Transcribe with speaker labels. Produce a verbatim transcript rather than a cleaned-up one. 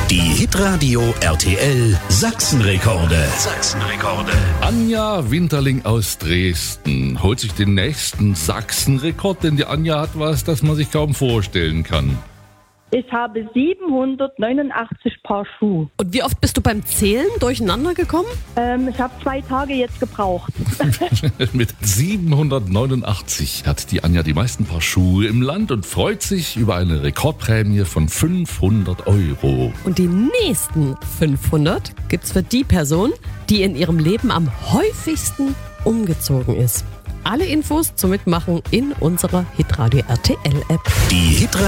Speaker 1: Die Hitradio R T L Sachsenrekorde. Sachsenrekorde.
Speaker 2: Anja Winterling aus Dresden holt sich den nächsten Sachsenrekord, denn die Anja hat was, das man sich kaum vorstellen kann.
Speaker 3: Ich habe siebenhundertneunundachtzig Paar Schuhe.
Speaker 4: Und wie oft bist du beim Zählen durcheinander gekommen?
Speaker 3: Ähm, ich habe zwei Tage jetzt gebraucht.
Speaker 2: Mit siebenhundertneunundachtzig hat die Anja die meisten Paar Schuhe im Land und freut sich über eine Rekordprämie von fünfhundert Euro.
Speaker 4: Und die nächsten fünfhundert gibt's für die Person, die in ihrem Leben am häufigsten umgezogen ist. Alle Infos zum Mitmachen in unserer Hitradio R T L App.
Speaker 1: Die Hitradio